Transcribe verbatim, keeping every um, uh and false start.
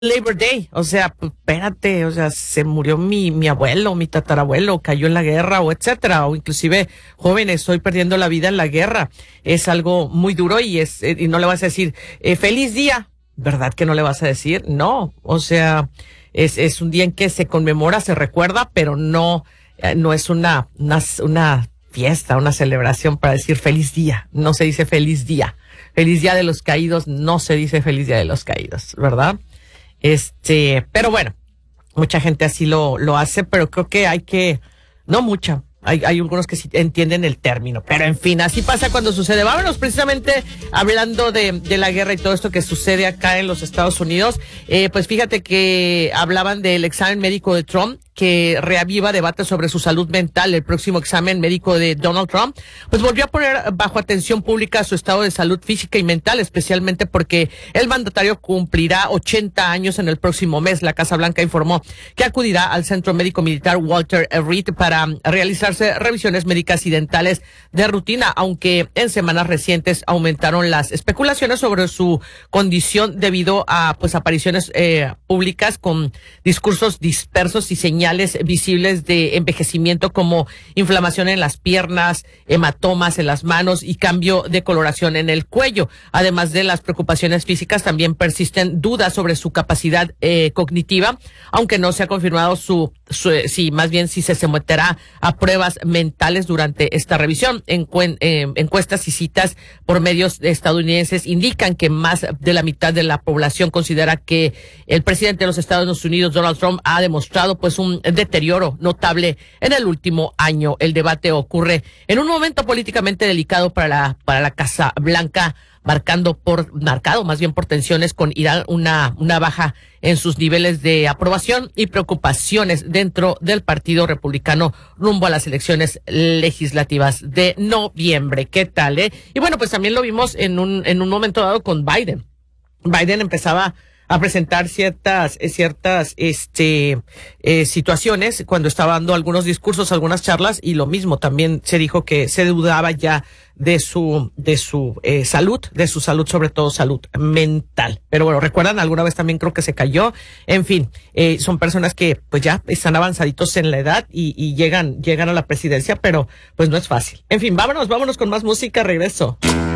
Labor Day, o sea, pues, espérate, o sea, se murió mi, mi abuelo, mi tatarabuelo, cayó en la guerra, o etcétera, o inclusive jóvenes, estoy perdiendo la vida en la guerra. Es algo muy duro y es, eh, y no le vas a decir, eh, feliz día, ¿verdad que no le vas a decir? No, o sea, es, es un día en que se conmemora, se recuerda, pero no, eh, no es una, una, una fiesta, una celebración para decir feliz día, no se dice feliz día. Feliz Día de los Caídos, no se dice Feliz Día de los Caídos, ¿verdad? Este, pero bueno, mucha gente así lo, lo hace, pero creo que hay que, no mucha, hay, hay algunos que sí entienden el término, pero en fin, así pasa cuando sucede. Vámonos precisamente hablando de, de la guerra y todo esto que sucede acá en los Estados Unidos. Eh, pues fíjate que hablaban del examen médico de Trump, que reaviva debate sobre su salud mental. El próximo examen médico de Donald Trump, pues volvió a poner bajo atención pública su estado de salud física y mental, especialmente porque el mandatario cumplirá ochenta años en el próximo mes. La Casa Blanca informó que acudirá al Centro Médico Militar Walter Reed para realizarse revisiones médicas y dentales de rutina, aunque en semanas recientes aumentaron las especulaciones sobre su condición debido a pues apariciones eh, públicas con discursos dispersos y señales visibles de envejecimiento como inflamación en las piernas, hematomas en las manos y cambio de coloración en el cuello. Además de las preocupaciones físicas, también persisten dudas sobre su capacidad eh, cognitiva, aunque no se ha confirmado su, su si más bien si se someterá a pruebas mentales durante esta revisión. Encuen, eh, encuestas y citas por medios estadounidenses indican que más de la mitad de la población considera que el presidente de los Estados Unidos, Donald Trump, ha demostrado pues un deterioro notable en el último año. El debate ocurre en un momento políticamente delicado para la para la Casa Blanca, marcando por marcado más bien por tensiones con Irán, una una baja en sus niveles de aprobación y preocupaciones dentro del Partido Republicano rumbo a las elecciones legislativas de noviembre. ¿Qué tal, eh? Y bueno, pues también lo vimos en un en un momento dado con Biden. Biden empezaba a presentar ciertas, ciertas, este, eh, situaciones cuando estaba dando algunos discursos, algunas charlas, y lo mismo, también se dijo que se dudaba ya de su, de su, eh, salud, de su salud, sobre todo salud mental. Pero bueno, recuerdan, alguna vez también creo que se cayó. En fin, eh, son personas que pues ya están avanzaditos en la edad y, y llegan, llegan a la presidencia, pero pues no es fácil. En fin, vámonos, vámonos con más música, regreso.